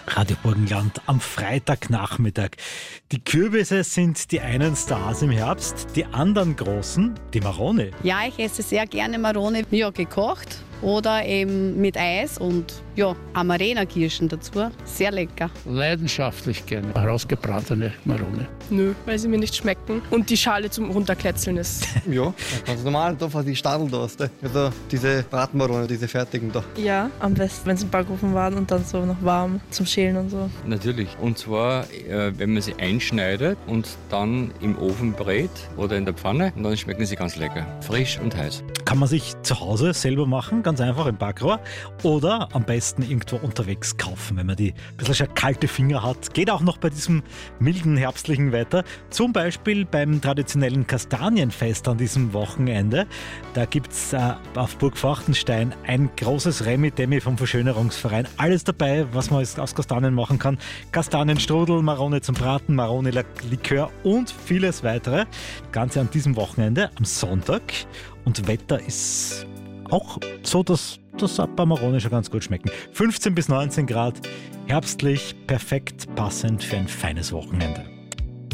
Radio Burgenland am Freitagnachmittag. Die Kürbisse sind die einen Stars im Herbst, die anderen großen, die Marone. Ja, ich esse sehr gerne Marone. Ja, gekocht oder eben mit Eis und ja, Amarena-Kirschen dazu. Sehr lecker. Leidenschaftlich gerne herausgebratene Marone. Nö, weil sie mir nicht schmecken und die Schale zum Runterkletzeln ist. Ja, ganz normal, da die Stadel da hast. Also diese Bratmarone, diese fertigen da. Ja, am besten, wenn sie im Backofen waren und dann so noch warm zum Schälen und so. Natürlich. Und zwar, wenn man sie einschneidet und dann im Ofen brät oder in der Pfanne, und dann schmecken sie ganz lecker. Frisch und heiß. Kann man sich zu Hause selber machen, ganz einfach im Backrohr. Oder am besten irgendwo unterwegs kaufen, wenn man die ein bisschen schon kalte Finger hat. Geht auch noch bei diesem milden herbstlichen Wetter. Zum Beispiel beim traditionellen Kastanienfest an diesem Wochenende. Da gibt es auf Burg Forchtenstein ein großes Remi-Demi vom Verschönerungsverein. Alles dabei, was man aus Kastanien machen kann. Kastanienstrudel, Marone zum Braten, Marone-Likör und vieles weitere. Das Ganze an diesem Wochenende, am Sonntag. Und Wetter ist auch so, dass das ein paar Marone schon ganz gut schmecken. 15 bis 19 Grad, herbstlich, perfekt passend für ein feines Wochenende.